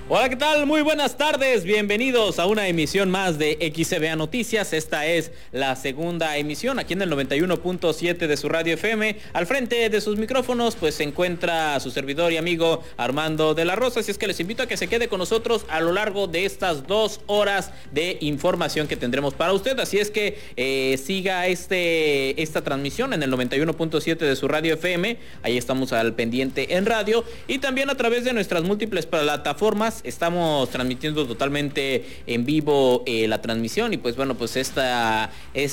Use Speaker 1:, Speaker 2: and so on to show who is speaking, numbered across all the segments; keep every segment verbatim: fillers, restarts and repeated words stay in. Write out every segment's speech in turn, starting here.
Speaker 1: Hola, ¿qué tal? Muy buenas tardes, bienvenidos a una emisión más de X C B A Noticias. Esta es la segunda emisión aquí en el noventa y uno punto siete de su radio F M. Al frente de sus micrófonos pues se encuentra su servidor y amigo Armando de la Rosa, así es que les invito a que se quede con nosotros a lo largo de estas dos horas de información que tendremos para usted. Así es que eh, siga este, esta transmisión en el noventa y uno punto siete de su radio F M, ahí estamos al pendiente en radio y también a través de nuestras múltiples plataformas. Estamos transmitiendo totalmente en vivo eh, la transmisión y pues bueno, pues esta,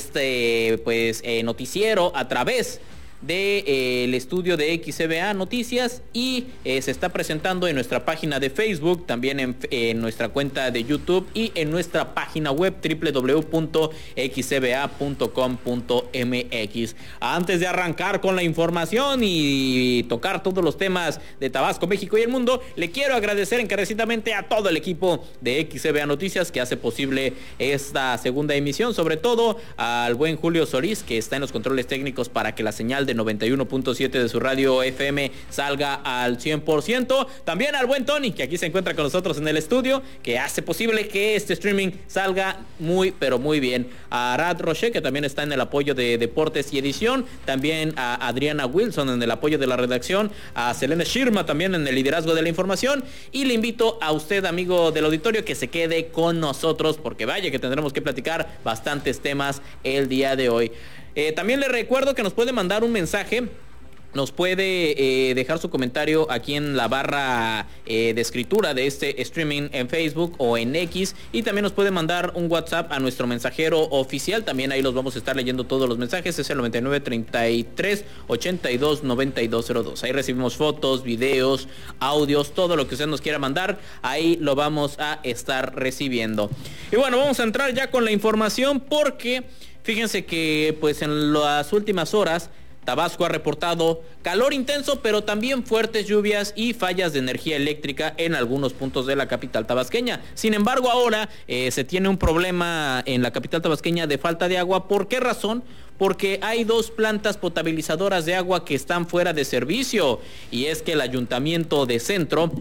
Speaker 1: este pues eh, noticiero a través del de, eh, estudio de X C B A Noticias y eh, se está presentando en nuestra página de Facebook, también en, en nuestra cuenta de YouTube y en nuestra página web doble u doble u doble u punto x c b a punto com punto m x. Antes de arrancar con la información y tocar todos los temas de Tabasco, México y el mundo, le quiero agradecer encarecidamente a todo el equipo de X C B A Noticias que hace posible esta segunda emisión, sobre todo al buen Julio Solís, que está en los controles técnicos para que la señal de noventa y uno punto siete de su radio F M salga al cien por ciento. También al buen Tony, que aquí se encuentra con nosotros en el estudio, que hace posible que este streaming salga muy, pero muy bien. A Arad Roche, que también está en el apoyo de deportes y edición. También a Adriana Wilson en el apoyo de la redacción. A Selene Shirma también en el liderazgo de la información. Y le invito a usted, amigo del auditorio, que se quede con nosotros, porque vaya que tendremos que platicar bastantes temas el día de hoy. Eh, también le recuerdo que nos puede mandar un mensaje, nos puede eh, dejar su comentario aquí en la barra eh, de escritura de este streaming en Facebook o en X, y también nos puede mandar un WhatsApp a nuestro mensajero oficial. También ahí los vamos a estar leyendo todos los mensajes. Es el noventa y nueve, treinta y tres, ochenta y dos, noventa y dos cero dos. Ahí recibimos fotos, videos, audios, todo lo que usted nos quiera mandar, ahí lo vamos a estar recibiendo. Y bueno, vamos a entrar ya con la información, porque fíjense que pues en las últimas horas Tabasco ha reportado calor intenso, pero también fuertes lluvias y fallas de energía eléctrica en algunos puntos de la capital tabasqueña. Sin embargo, ahora eh, se tiene un problema en la capital tabasqueña de falta de agua. ¿Por qué razón? Porque hay dos plantas potabilizadoras de agua que están fuera de servicio, y es que el Ayuntamiento de Centro,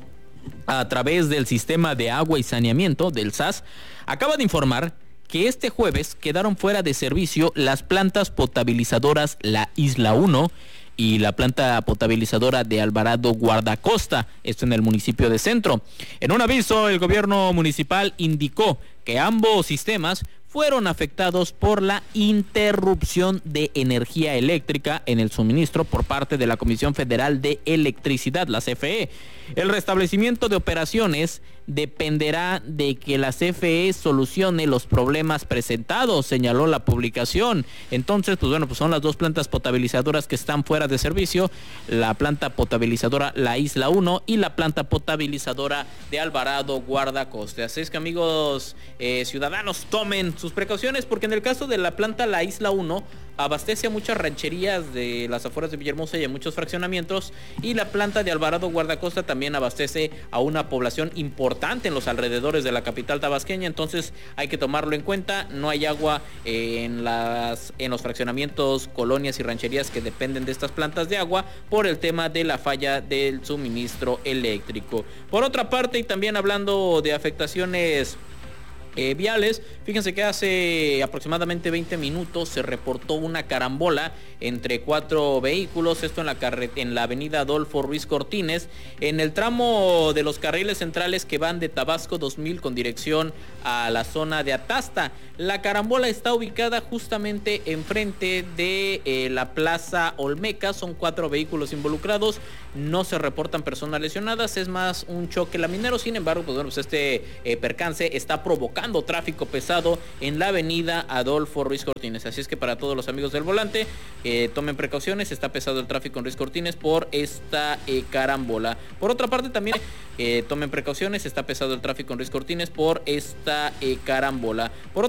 Speaker 1: a través del Sistema de Agua y Saneamiento del S A S, acaba de informar que este jueves quedaron fuera de servicio las plantas potabilizadoras La Isla uno y la planta potabilizadora de Alvarado Guardacosta, esto en el municipio de Centro. En un aviso, el gobierno municipal indicó que ambos sistemas fueron afectados por la interrupción de energía eléctrica en el suministro por parte de la Comisión Federal de Electricidad, la C F E. El restablecimiento de operaciones dependerá de que la C F E solucione los problemas presentados, señaló la publicación. Entonces, pues bueno, pues son las dos plantas potabilizadoras que están fuera de servicio, la planta potabilizadora La Isla uno y la planta potabilizadora de Alvarado Guardacosta. Así es que, amigos eh, ciudadanos, tomen sus precauciones, porque en el caso de la planta La Isla uno abastece a muchas rancherías de las afueras de Villahermosa y a muchos fraccionamientos, y la planta de Alvarado Guardacosta también abastece a una población importante en los alrededores de la capital tabasqueña. Entonces hay que tomarlo en cuenta. No hay agua en las en los fraccionamientos, colonias y rancherías que dependen de estas plantas de agua por el tema de la falla del suministro eléctrico. Por otra parte, y también hablando de afectaciones Eh, viales, fíjense que hace aproximadamente veinte minutos se reportó una carambola entre cuatro vehículos, esto en la carre- en la avenida Adolfo Ruiz Cortines, en el tramo de los carriles centrales que van de Tabasco dos mil con dirección a la zona de Atasta. La carambola está ubicada justamente enfrente de eh, la Plaza Olmeca. Son cuatro vehículos involucrados, no se reportan personas lesionadas, es más un choque laminero. Sin embargo, pues bueno, pues este eh, percance está provocando tráfico pesado en la avenida Adolfo Ruiz Cortines. Así es que para todos los amigos del volante, eh, tomen precauciones, está pesado el tráfico en Ruiz Cortines por esta eh, carambola. Por otra parte, también eh, tomen precauciones, está pesado el tráfico en Ruiz Cortines por esta eh, carambola. Por